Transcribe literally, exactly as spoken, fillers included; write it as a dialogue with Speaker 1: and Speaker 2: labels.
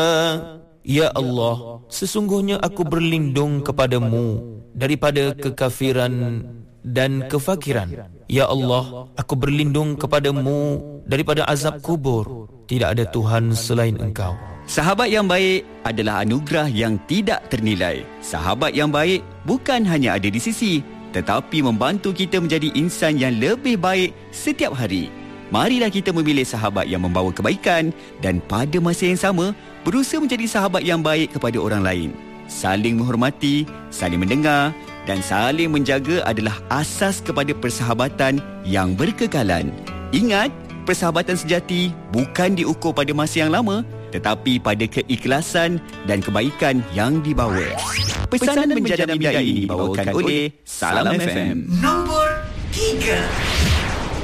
Speaker 1: Ya Allah, sesungguhnya aku berlindung kepadamu daripada kekafiran dan kefakiran. Ya Allah, aku berlindung kepadamu daripada azab kubur. Tidak ada Tuhan selain Engkau.
Speaker 2: Sahabat yang baik adalah anugerah yang tidak ternilai. Sahabat yang baik bukan hanya ada di sisi, tetapi membantu kita menjadi insan yang lebih baik setiap hari. Marilah kita memilih sahabat yang membawa kebaikan dan pada masa yang sama berusaha menjadi sahabat yang baik kepada orang lain. Saling menghormati, saling mendengar dan saling menjaga adalah asas kepada persahabatan yang berkekalan. Ingat, persahabatan sejati bukan diukur pada masa yang lama, tetapi pada keikhlasan dan kebaikan yang dibawa. Pesanan menjadi bidai ini dibawakan oleh Salam F M.
Speaker 3: Nombor tiga.